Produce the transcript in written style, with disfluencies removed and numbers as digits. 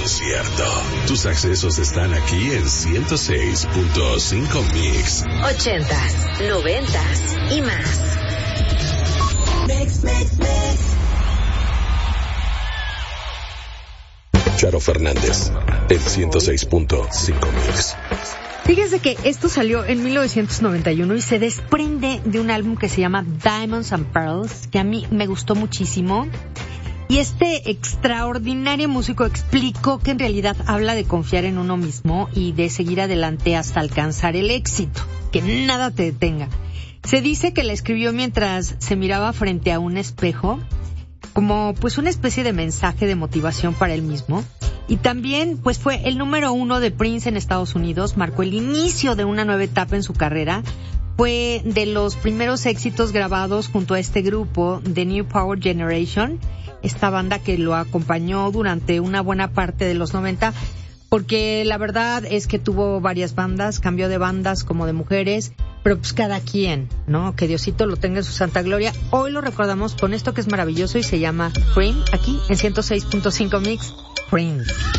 concierto. Tus accesos están aquí en 106.5 Mix. 80s, 90s y más. Charo Fernández, el 106.5 Mix. Fíjese que esto salió en 1991 y se desprende de un álbum que se llama Diamonds and Pearls, que a mí me gustó muchísimo. Y este extraordinario músico explicó que en realidad habla de confiar en uno mismo y de seguir adelante hasta alcanzar el éxito, que nada te detenga. Se dice que la escribió mientras se miraba frente a un espejo, como pues una especie de mensaje de motivación para él mismo. Y también pues fue el número 1 de Prince en Estados Unidos, marcó el inicio de una nueva etapa en su carrera. Fue de los primeros éxitos grabados junto a este grupo, The New Power Generation, esta banda que lo acompañó durante una buena parte de los 90, porque la verdad es que tuvo varias bandas, cambió de bandas como de mujeres, pero pues cada quien, ¿no? Que Diosito lo tenga en su santa gloria. Hoy lo recordamos con esto que es maravilloso y se llama Prince, aquí en 106.5 Mix, Prince.